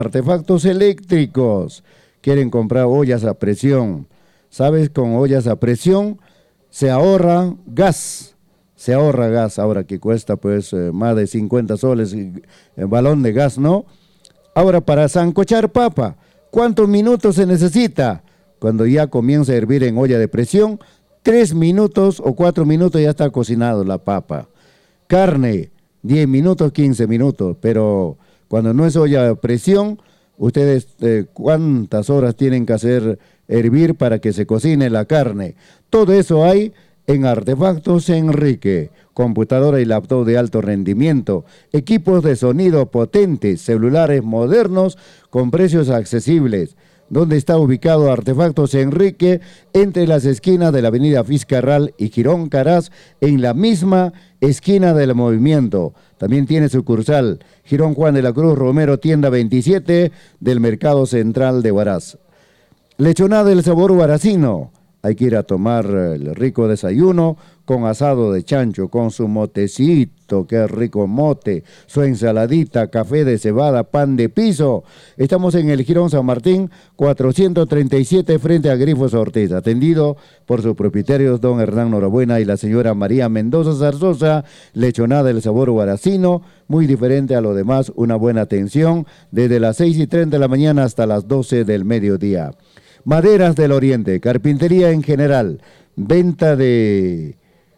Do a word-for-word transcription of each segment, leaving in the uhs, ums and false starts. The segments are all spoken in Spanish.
Artefactos eléctricos. Quieren comprar ollas a presión. ¿Sabes? Con ollas a presión se ahorra gas. Se ahorra gas ahora que cuesta pues eh, más de cincuenta soles el balón de gas, ¿no? Ahora para sancochar papa, ¿cuántos minutos se necesita? Cuando ya comienza a hervir en olla de presión, tres minutos o cuatro minutos ya está cocinado la papa. Carne, diez minutos, quince minutos, pero cuando no es olla de presión, ustedes eh, cuántas horas tienen que hacer hervir para que se cocine la carne. Todo eso hay en Artefactos Enrique, computadora y laptop de alto rendimiento, equipos de sonido potentes, celulares modernos con precios accesibles. ¿Dónde está ubicado Artefactos Enrique? Entre las esquinas de la avenida Fiscarral y Girón Caraz, en la misma esquina del movimiento. También tiene sucursal Girón Juan de la Cruz Romero, tienda veintisiete del Mercado Central de Huaraz. Lechonada del sabor huaracino. Hay que ir a tomar el rico desayuno con asado de chancho, con su motecito, qué rico mote, su ensaladita, café de cebada, pan de piso. Estamos en el Jirón San Martín, cuatrocientos treinta y siete, frente a Grifos Ortiz, atendido por sus propietarios don Hernán Norabuena y la señora María Mendoza Zarzosa. Lechonada del sabor huaracino, muy diferente a lo demás, una buena atención, desde las seis y treinta de la mañana hasta las doce del mediodía. Maderas del Oriente, carpintería en general, venta de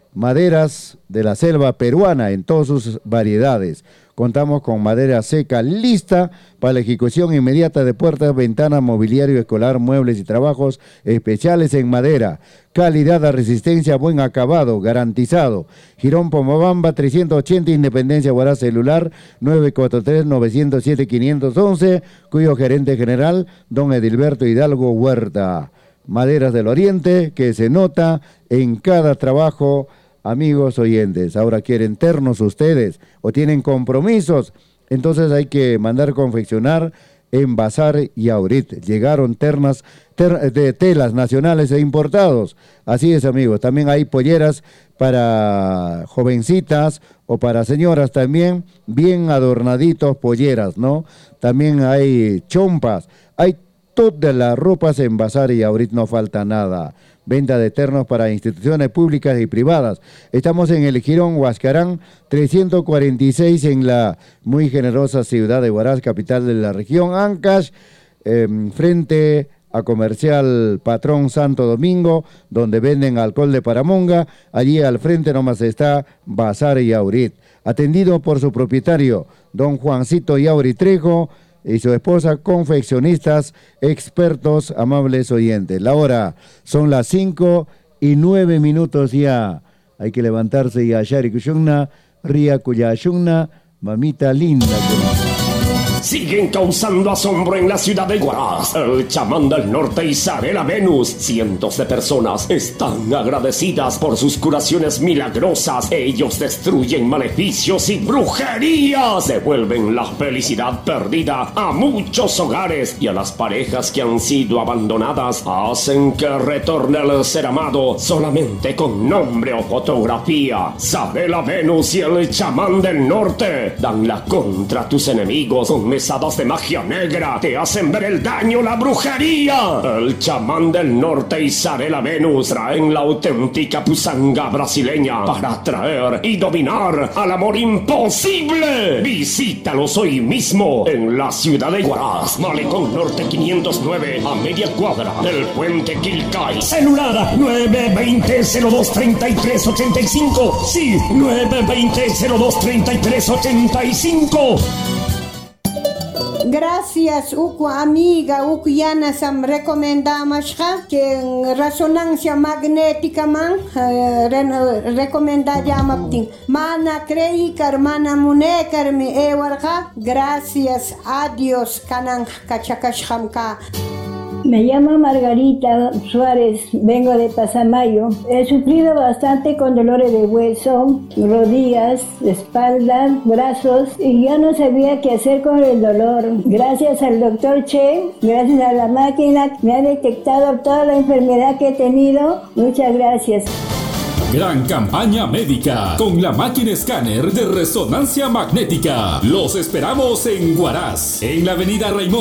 maderas de la selva peruana en todas sus variedades. Contamos con madera seca lista para la ejecución inmediata de puertas, ventanas, mobiliario escolar, muebles y trabajos especiales en madera. Calidad, resistencia, buen acabado, garantizado. Girón Pomabamba, trescientos ochenta, Independencia Huaraz, celular nueve cuatro tres, nueve cero siete, cinco uno uno, cuyo gerente general, don Edilberto Hidalgo Huerta. Maderas del Oriente, que se nota en cada trabajo. Amigos oyentes, ahora quieren ternos ustedes o tienen compromisos, entonces hay que mandar confeccionar en Bazar y Aurit. Llegaron ternas ter, de telas nacionales e importados. Así es, amigos. También hay polleras para jovencitas o para señoras también, bien adornaditos polleras, ¿no? También hay chompas, hay todas las ropas en Bazar y Aurit, no falta nada. Venta de ternos para instituciones públicas y privadas. Estamos en el Jirón Huascarán trescientos cuarenta y seis, en la muy generosa ciudad de Huaraz, capital de la región Ancash, eh, frente a Comercial Patrón Santo Domingo, donde venden alcohol de Paramonga. Allí al frente nomás está Bazar y Aurit, atendido por su propietario, don Juancito Yauri Trejo, y su esposa, confeccionistas, expertos, amables oyentes. La hora son las cinco y nueve minutos ya. Hay que levantarse y hallar y cushunna, ría cuyashunna, mamita linda. Siguen causando asombro en la ciudad de Huaraz. El chamán del norte Isabela Venus. Cientos de personas están agradecidas por sus curaciones milagrosas. Ellos destruyen maleficios y brujerías. Devuelven la felicidad perdida a muchos hogares, y a las parejas que han sido abandonadas hacen que retorne al ser amado solamente con nombre o fotografía. Isabela Venus y el chamán del norte dan la contra tus enemigos con mesadas de magia negra, te hacen ver el daño, la brujería. El chamán del norte y Isabela Venus traen la auténtica pusanga brasileña para atraer y dominar al amor imposible. Visítalos hoy mismo en la ciudad de Huaraz, Malecón Norte quinientos nueve, a media cuadra del puente Quilcay. Celular nueve dos cero, cero dos tres tres ocho cinco. Sí, nueve dos cero, cero dos tres tres ocho cinco. Gracias, uku amiga, uku yana sam recomendamos que en resonancia magnética man uh, recomenda llamapting. Mana crei karmana munekar mi ewarga. Gracias a Dios kanan kachakashkamka. Me llamo Margarita Suárez, vengo de Pasamayo. He sufrido bastante con dolores de hueso, rodillas, espalda, brazos, y ya no sabía qué hacer con el dolor. Gracias al doctor Che, gracias a la máquina, me ha detectado toda la enfermedad que he tenido. Muchas gracias. Gran campaña médica con la máquina escáner de resonancia magnética. Los esperamos en Huaraz, en la avenida Raymond